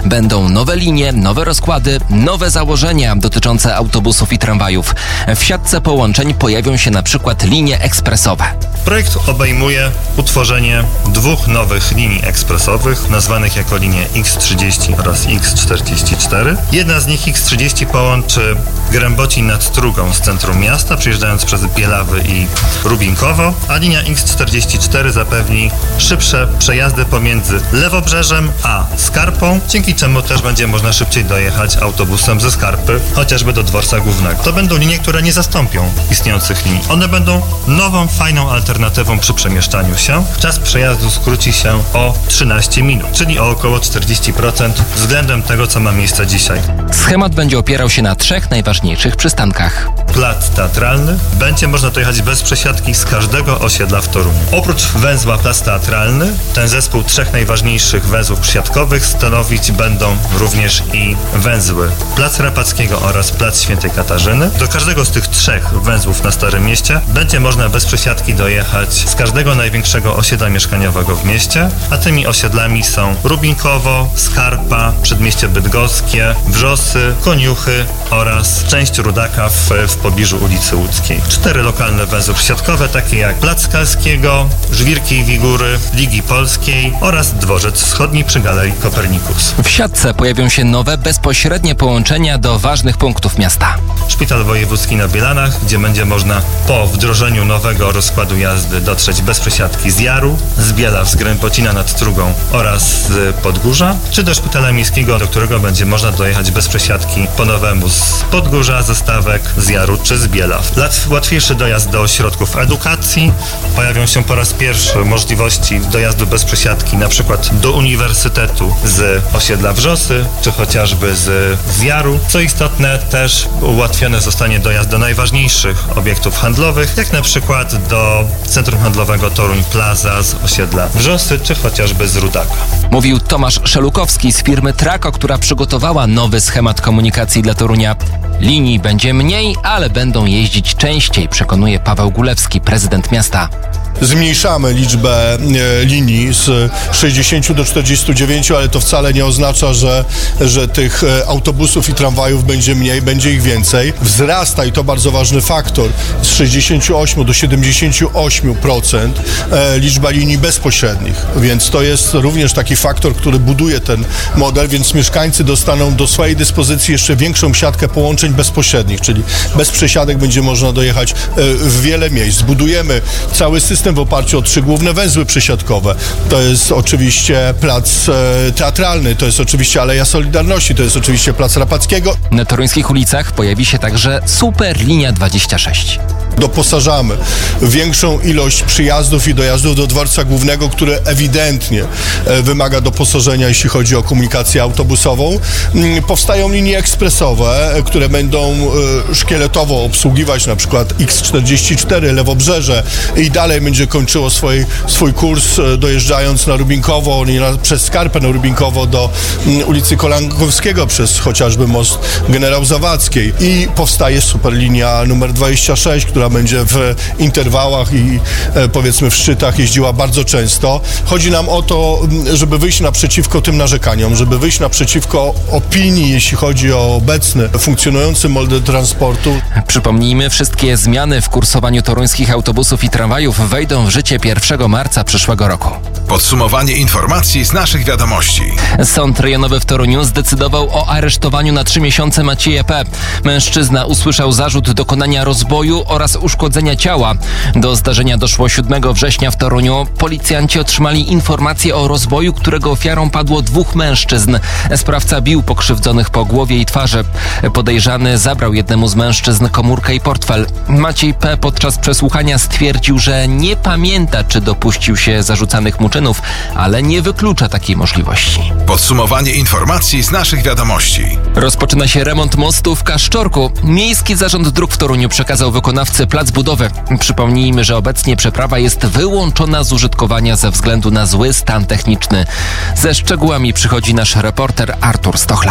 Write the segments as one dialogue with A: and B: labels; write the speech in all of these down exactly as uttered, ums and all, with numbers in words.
A: Będą nowe linie, nowe rozkłady, nowe założenia dotyczące autobusów i tramwajów. W siatce połączeń pojawią się na przykład linie ekspresowe.
B: Projekt obejmuje utworzenie dwóch nowych linii ekspresowych, nazwanych jako linie X trzydzieści oraz X czterdzieści cztery. Jedna z nich, X trzydzieści, połączy Grębocin nad Strugą z centrum miasta, przejeżdżając przez Bielawy i Rubinkowo, a linia X czterdzieści cztery zapewni szybsze przejazdy pomiędzy Lewobrzeżem a Skarpą, dzięki czemu też będzie można szybciej dojechać autobusem ze Skarpy, chociażby do dworca głównego. To będą linie, które nie zastąpią istniejących linii. One będą nową, fajną alternatywą przy przemieszczaniu się. Czas przejazdu skróci się o trzynaście minut, czyli o około czterdzieści procent względem tego, co ma miejsce dzisiaj.
A: Schemat będzie opierał się na trzech najważniejszych przystankach.
B: Plac Teatralny. Będzie można dojechać bez przesiadki z każdego osiedla w Toruniu. Oprócz węzła Plac Teatralny, ten zespół trzech najważniejszych węzłów przysiadkowych stanowić będą również i węzły Plac Rapackiego oraz Plac Świętej Katarzyny. Do każdego z tych trzech węzłów na Starym Mieście będzie można bez przesiadki dojechać z każdego największego osiedla mieszkaniowego w mieście, a tymi osiedlami są Rubinkowo, Skarpa, Przedmieście Bydgoskie, Wrzosy, Koniuchy oraz część Rudaka w, w pobliżu ulicy Łódzkiej. Cztery lokalne węzły przysiadkowe, takie jak Plac Skalskiego, Żwirki i Wigury, Ligi Polskiej oraz Dworzec Wschodni przy Galerii Kopernikus.
A: W siatce pojawią się nowe, bezpośrednie połączenia do ważnych punktów miasta.
B: Szpital Wojewódzki na Bielanach, gdzie będzie można po wdrożeniu nowego rozkładu jazdy dotrzeć bez przesiadki z Jaru, z Bielaw, z Grębocina nad Strugą oraz z Podgórza, czy do Szpitala Miejskiego, do którego będzie można dojechać bez przesiadki po nowemu z Podgórza, ze Stawek, z Jaru czy z Bielaw. Łatwiejszy dojazd do ośrodków edukacji. Pojawią się po raz pierwszy możliwości dojazdu bez przesiadki na przykład do uniwersytetu z osiedla Wrzosy, czy chociażby z, z Jaru. Co istotne, też ułatwiony zostanie dojazd do najważniejszych obiektów handlowych, jak na przykład do Centrum Handlowego Toruń Plaza z osiedla Wrzosy, czy chociażby z Rudaka.
A: Mówił Tomasz Szelukowski z firmy Trako, która przygotowała nowy schemat komunikacji dla Torunia. Linii będzie mniej, ale będą jeździć częściej, przekonuje Paweł Gulewski, prezydent miasta.
C: Zmniejszamy liczbę e, linii z sześćdziesięciu do czterdziestu dziewięciu, ale to wcale nie oznacza, że, że tych e, autobusów i tramwajów będzie mniej, będzie ich więcej. Wzrasta, i to bardzo ważny faktor, z sześćdziesięciu ośmiu do siedemdziesięciu ośmiu procent e, liczba linii bezpośrednich, więc to jest również taki faktor, który buduje ten model, więc mieszkańcy dostaną do swojej dyspozycji jeszcze większą siatkę połączeń bezpośrednich, czyli bez przesiadek będzie można dojechać e, w wiele miejsc. Zbudujemy cały system w oparciu o trzy główne węzły przysiadkowe. To jest oczywiście Plac e, Teatralny, to jest oczywiście Aleja Solidarności, to jest oczywiście Plac Rapackiego.
A: Na toruńskich ulicach pojawi się także Superlinia dwadzieścia sześć.
C: Doposażamy większą ilość przyjazdów i dojazdów do dworca głównego, które ewidentnie e, wymaga doposażenia, jeśli chodzi o komunikację autobusową. Mm, powstają linie ekspresowe, e, które będą e, szkieletowo obsługiwać na przykład X czterdzieści cztery, Lewobrzeże i dalej będzie kończyło swój, swój kurs e, dojeżdżając na Rubinkowo, na, przez Skarpę na Rubinkowo do m, ulicy Kolankowskiego, przez chociażby most Generał Zawadzkiej. I powstaje superlinia numer dwadzieścia sześć, która będzie w interwałach i e, powiedzmy w szczytach jeździła bardzo często. Chodzi nam o to, żeby wyjść naprzeciwko tym narzekaniom, żeby wyjść naprzeciwko opinii, jeśli chodzi o obecny funkcjonujący model transportu.
A: Przypomnijmy, wszystkie zmiany w kursowaniu toruńskich autobusów i tramwajów wejdą w życie pierwszego marca przyszłego roku.
D: Podsumowanie informacji z naszych wiadomości.
A: Sąd rejonowy w Toruniu zdecydował o aresztowaniu na trzy miesiące Macieja P. Mężczyzna usłyszał zarzut dokonania rozboju oraz uszkodzenia ciała. Do zdarzenia doszło siódmego września w Toruniu. Policjanci otrzymali informację o rozboju, którego ofiarą padło dwóch mężczyzn. Sprawca bił pokrzywdzonych po głowie i twarzy. Podejrzany zabrał jednemu z mężczyzn komórkę i portfel. Maciej P. podczas przesłuchania stwierdził, że nie pamięta, czy dopuścił się zarzucanych mu czynów, ale nie wyklucza takiej możliwości.
D: Podsumowanie informacji z naszych wiadomości.
A: Rozpoczyna się remont mostu w Kaszczorku. Miejski Zarząd Dróg w Toruniu przekazał wykonawcy plac budowy. Przypomnijmy, że obecnie przeprawa jest wyłączona z użytkowania ze względu na zły stan techniczny. Ze szczegółami przychodzi nasz reporter Artur Stochla.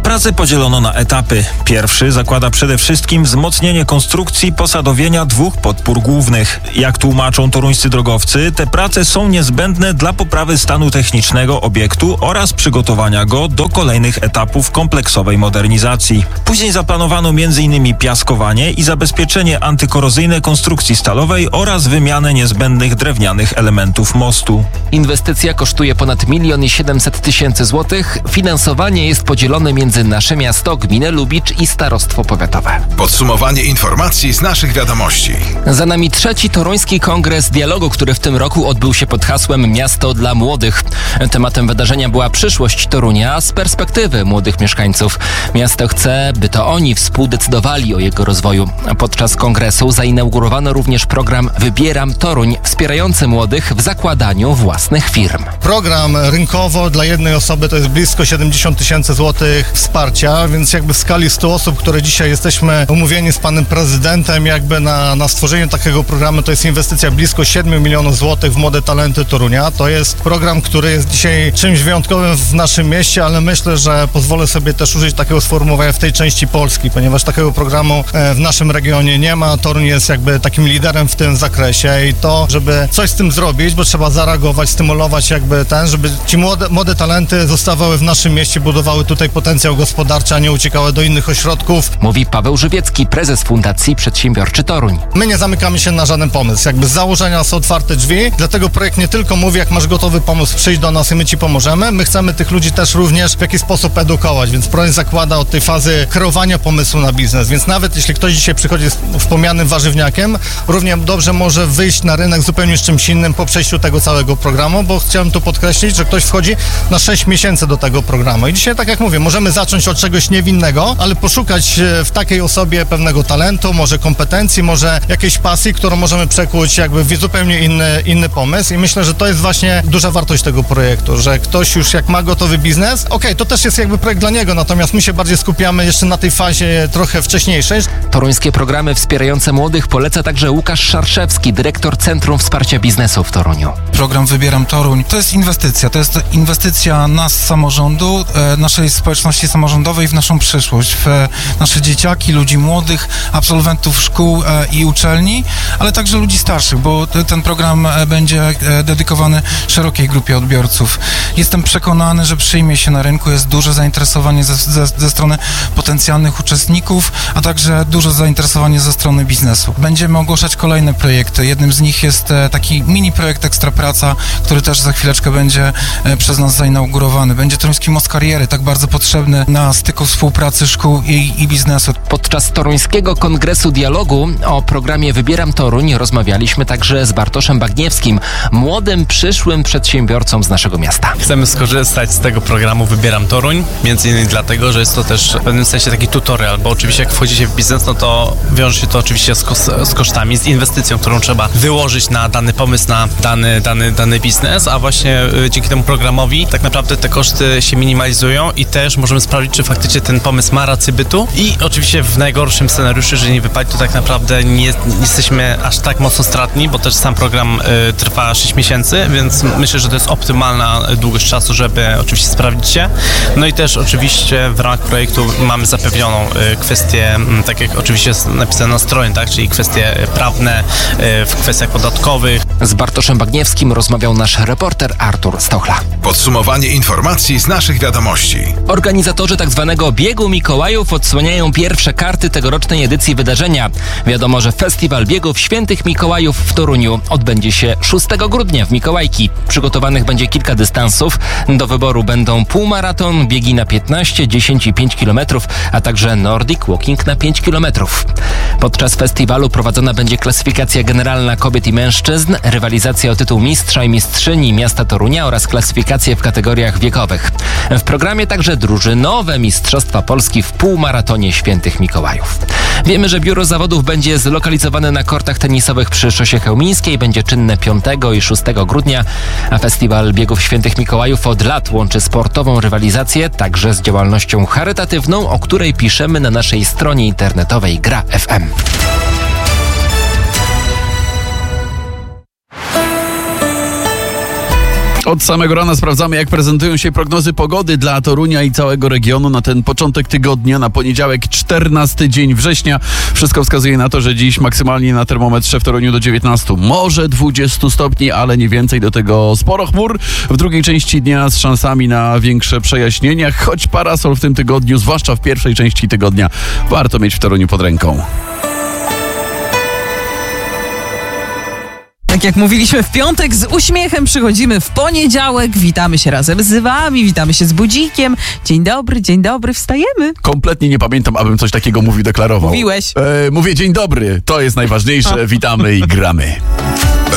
E: Prace podzielono na etapy. Pierwszy zakłada przede wszystkim wzmocnienie konstrukcji posadowienia dwóch podpór głównych. Jak tłumaczą toruńscy drogowcy, te prace są niezbędne dla poprawy stanu technicznego obiektu oraz przygotowania go do kolejnych etapów kompleksowej modernizacji. Później zaplanowano między innymi piaskowanie i zabezpieczenie antykorozyjne konstrukcji stalowej oraz wymianę niezbędnych drewnianych elementów mostu.
A: Inwestycja kosztuje ponad milion i siedemset tysięcy złotych. Finansowanie jest podzielone między nasze miasto, gminę Lubicz i starostwo powiatowe.
D: Podsumowanie informacji z naszych wiadomości.
A: Za nami trzeci toruński kongres dialogu, który w tym roku odbył się pod hasłem Miasto dla Młodych. Tematem wydarzenia była przyszłość Torunia z perspektywy młodych mieszkańców. Miasto chce, by to oni współdecydowali o jego rozwoju. Podczas kongresu zainaugurowano również program Wybieram Toruń, wspierający młodych w zakładaniu własnych firm.
F: Program rynkowo dla jednej osoby to jest blisko siedemdziesiąt tysięcy złotych wsparcia, więc jakby w skali stu osób, które dzisiaj jesteśmy umówieni z panem prezydentem jakby na, na stworzenie takiego programu, to jest inwestycja blisko siedmiu milionów złotych w młode talenty Torunia. To jest program, który jest dzisiaj czymś wyjątkowym w naszym mieście, ale myślę, że pozwolę sobie też użyć takiego sformułowania w tej części Polski, ponieważ takiego programu w naszym regionie nie ma. Toruń jest jakby takim liderem w tym zakresie i to, żeby coś z tym zrobić, bo trzeba zareagować, stymulować jakby ten, żeby ci młode, młode talenty zostawały w naszym mieście, budowały tutaj potencjał gospodarczy, a nie uciekały do innych ośrodków.
A: Mówi Paweł Żywiecki, prezes Fundacji Przedsiębiorczy Toruń.
F: My nie zamykamy się na żaden pomysł. Jakby z założenia są otwarte drzwi, dlatego projekt nie tylko mówi, jak masz gotowy pomysł, przyjdź do nas i my ci pomożemy. My chcemy tych ludzi też również w jakiś sposób edukować, więc projekt zakłada od tej fazy kreowania pomysłu na biznes, więc nawet jeśli ktoś dzisiaj przychodzi z wspomnianym warzywniakiem, równie dobrze może wyjść na rynek zupełnie z czymś innym po przejściu tego całego programu, bo chciałem tu podkreślić, że ktoś wchodzi na sześć miesięcy do tego programu i dzisiaj, tak jak mówię, możemy zacząć od czegoś niewinnego, ale poszukać w takiej osobie pewnego talentu, może kompetencji, może jakiejś pasji, którą możemy przekuć jakby w zupełnie inny, inny pomysł i myślę, że to jest właśnie duża wartość tego projektu, że ktoś już jak ma gotowy biznes, okej, okay, to też jest jakby projekt dla niego, natomiast my się bardziej skupiamy jeszcze na tej fazie trochę wcześniejszej.
A: Toruńskie programy wspierające młodych poleca także Łukasz Szarszewski, dyrektor Centrum Wsparcia Biznesu w Toruniu.
G: Program Wybieram Toruń to jest inwestycja, to jest inwestycja nas, samorządu, e, naszej społeczności samorządowej w naszą przyszłość, w e, nasze dzieciaki, ludzi młodych, absolwentów szkół e, i uczelni, ale także ludzi starszych, bo t- ten program e, będzie e, dedykowany szerokiej grupie odbiorców. Jestem przekonany, że przyjmie się na rynku, jest duże zainteresowanie ze, ze, ze strony potencjalnych uczestników, a także duże zainteresowanie ze strony biznesu. Będziemy ogłaszać kolejne projekty. Jednym z nich jest e, taki mini projekt Ekstra Praca, który też za chwileczkę będzie e, przez nas zainaugurowany. Będzie Toruński Most Kariery, tak bardzo potrzebny na styku współpracy szkół i, i biznesu.
A: Podczas Toruńskiego Kongresu Dialogu o programie Wybieram Toruń rozmawialiśmy także z Bartoszem Bagniewskim, młodym, przyszłym przedsiębiorcą z naszego miasta.
H: Chcemy skorzystać z tego programu Wybieram Toruń, między innymi dlatego, że jest to też w pewnym sensie taki tutorial, bo oczywiście jak wchodzicie w biznes, no to wiąże się to oczywiście z, kos- z kosztami, z inwestycją, którą trzeba wyłożyć na dany pomysł, na dany, dany, dany biznes, a właśnie y, dzięki temu programowi tak naprawdę te koszty się minimalizują i też możemy sprawdzić, czy faktycznie ten pomysł ma rację bytu i oczywiście w najgorszym scenariuszu, jeżeli nie wypadnie, to tak naprawdę nie, nie jesteśmy aż tak mocno stratni, bo też sam program y, trwa sześć miesięcy, więc myślę, że to jest optymalna długość czasu, żeby oczywiście sprawdzić się. No i też oczywiście w ramach projektu mamy zapewnioną y, kwestię, y, tak jak oczywiście jest napisane na stronie, tak, czyli kwestie prawne y, w kwestiach podatkowych.
A: Z Bartoszem Bagniewskim rozmawiał nasz reporter Artur Stochla.
D: Podsumowanie informacji z naszych wiadomości.
A: Organizatorzy tak zwanego Biegu Mikołajów odsłaniają pierwsze karty tegorocznej edycji wydarzenia. Wiadomo, że Festiwal Biegów Świętych Mikołajów w Toruniu odbędzie się szóstego grudnia w Mikołajki. Przygotowanych będzie kilka dystansów. Do wyboru będą półmaraton, biegi na piętnaście, dziesięć i pięć kilometrów, a także Nordic Walking na pięć kilometrów. Podczas festiwalu prowadzona będzie klasyfikacja generalna kobiet i mężczyzn, rywalizacja o tytuł mistrza i mistrzyni miasta Torunia oraz klasyfikacje w kategoriach wiekowych. W programie także drużynowe Mistrzostwa Polski w półmaratonie Świętych Mikołajów. Wiemy, że biuro zawodów będzie zlokalizowane na kortach tenisowych przy Szosie Chełmińskiej, będzie czynne piątego i szóstego grudnia, a Festiwal Biegów Świętych Mikołajów od lat łączy sportową rywalizację także z działalnością charytatywną, o której piszemy na naszej stronie internetowej Gra F M.
I: Od samego rana sprawdzamy, jak prezentują się prognozy pogody dla Torunia i całego regionu na ten początek tygodnia, na poniedziałek, czternasty dzień września. Wszystko wskazuje na to, że dziś maksymalnie na termometrze w Toruniu do dziewiętnastu, może dwudziestu stopni, ale nie więcej, do tego sporo chmur. W drugiej części dnia z szansami na większe przejaśnienia, choć parasol w tym tygodniu, zwłaszcza w pierwszej części tygodnia, warto mieć w Toruniu pod ręką.
J: Tak jak mówiliśmy w piątek, z uśmiechem przychodzimy w poniedziałek, witamy się razem z wami, witamy się z budzikiem. Dzień dobry, dzień dobry, wstajemy.
I: Kompletnie nie pamiętam, abym coś takiego mówił, deklarował.
J: Mówiłeś.
I: E, mówię dzień dobry, to jest najważniejsze, witamy i gramy.